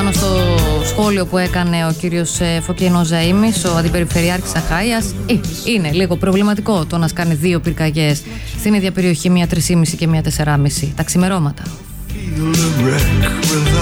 πάνω στο σχόλιο που έκανε ο κύριος Φωκίνος Ζαΐμης, ο αντιπεριφερειάρχης Αχάιας. Είναι λίγο προβληματικό το να σκάνει 2 πυρκαγιές στην ίδια περιοχή, μία 3,5 και μία 4,5 τα ξημερώματα.